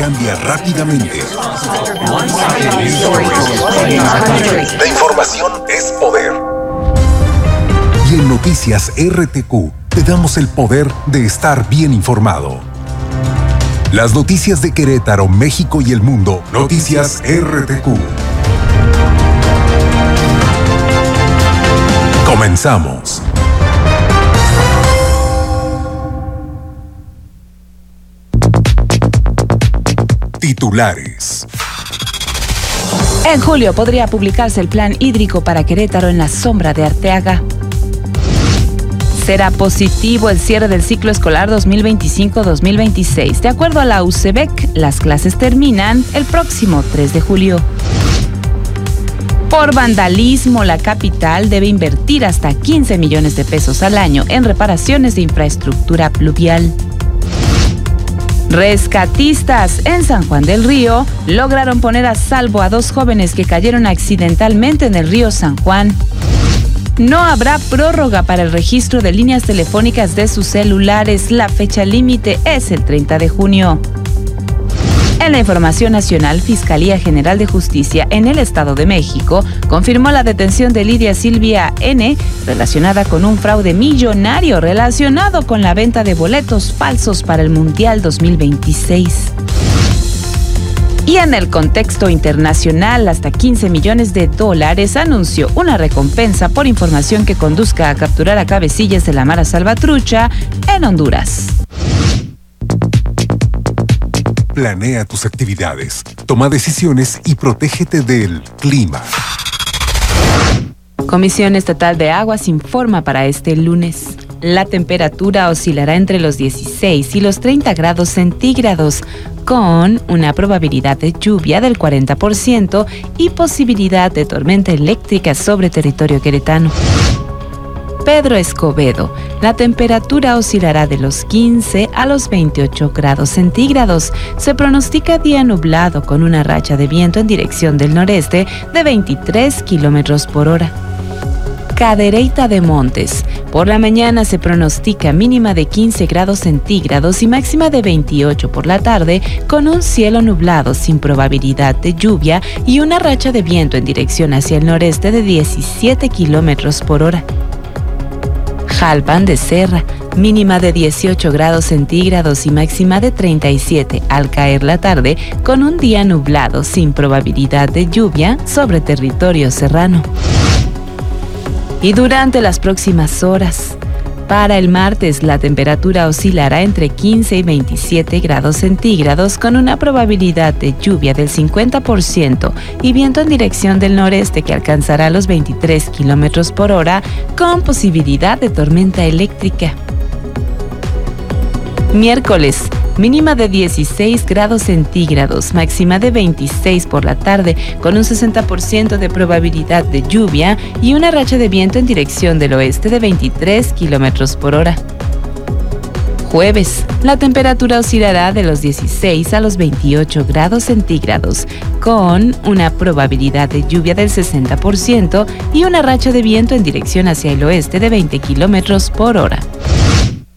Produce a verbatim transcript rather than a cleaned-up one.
cambia rápidamente. La información es poder. Y en Noticias R T Q te damos el poder de estar bien informado. Las noticias de Querétaro, México y el mundo. Noticias R T Q. Comenzamos. Titulares. En julio podría publicarse el plan hídrico para Querétaro en la sombra de Arteaga. Será positivo el cierre del ciclo escolar dos mil veinticinco dos mil veintiséis. De acuerdo a la U C E B E C, las clases terminan el próximo tres de julio. Por vandalismo, la capital debe invertir hasta quince millones de pesos al año en reparaciones de infraestructura pluvial. Rescatistas en San Juan del Río lograron poner a salvo a dos jóvenes que cayeron accidentalmente en el río San Juan. No habrá prórroga para el registro de líneas telefónicas de sus celulares. La fecha límite es el treinta de junio. En la información nacional, Fiscalía General de Justicia en el Estado de México confirmó la detención de Lidia Silvia N., relacionada con un fraude millonario relacionado con la venta de boletos falsos para el Mundial dos mil veintiséis. Y en el contexto internacional, hasta quince millones de dólares anunció una recompensa por información que conduzca a capturar a cabecillas de la Mara Salvatrucha en Honduras. Planea tus actividades, toma decisiones y protégete del clima. Comisión Estatal de Aguas informa para este lunes. La temperatura oscilará entre los dieciséis y los treinta grados centígrados, con una probabilidad de lluvia del cuarenta por ciento y posibilidad de tormenta eléctrica sobre territorio queretano. Pedro Escobedo, la temperatura oscilará de los quince a los veintiocho grados centígrados. Se pronostica día nublado con una racha de viento en dirección del noreste de veintitrés kilómetros por hora. Cadereyta de Montes. Por la mañana se pronostica mínima de quince grados centígrados y máxima de veintiocho por la tarde, con un cielo nublado sin probabilidad de lluvia y una racha de viento en dirección hacia el noreste de diecisiete kilómetros por hora. Jalpan de Serra, mínima de dieciocho grados centígrados y máxima de treinta y siete al caer la tarde, con un día nublado sin probabilidad de lluvia sobre territorio serrano. Y durante las próximas horas, para el martes la temperatura oscilará entre quince y veintisiete grados centígrados con una probabilidad de lluvia del cincuenta por ciento y viento en dirección del noreste que alcanzará los veintitrés kilómetros por hora con posibilidad de tormenta eléctrica. Miércoles, mínima de dieciséis grados centígrados, máxima de veintiséis por la tarde, con un sesenta por ciento de probabilidad de lluvia y una racha de viento en dirección del oeste de veintitrés kilómetros por hora. Jueves, la temperatura oscilará de los dieciséis a los veintiocho grados centígrados, con una probabilidad de lluvia del sesenta por ciento y una racha de viento en dirección hacia el oeste de veinte kilómetros por hora.